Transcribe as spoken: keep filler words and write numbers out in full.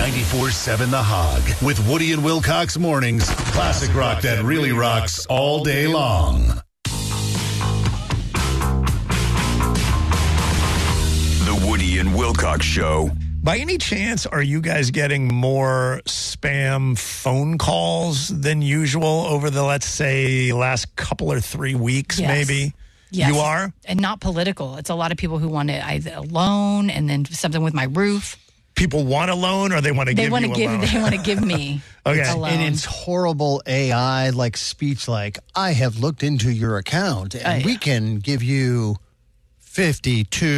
ninety-four seven The Hog with Woody and Wilcox mornings. Classic rock that really rocks all day long. The Woody and Wilcox Show. By any chance, are you guys getting more spam phone calls than usual over the, let's say, last couple or three weeks, Yes. maybe? Yes. You are? And not political. It's a lot of people who want it either a loan and then something with my roof. People want a loan or they want to They give want you to a give. loan? They want to give me Okay. a loan. And it's horrible A I like speech like, I have looked into your account and Oh, yeah. we can give you fifty-two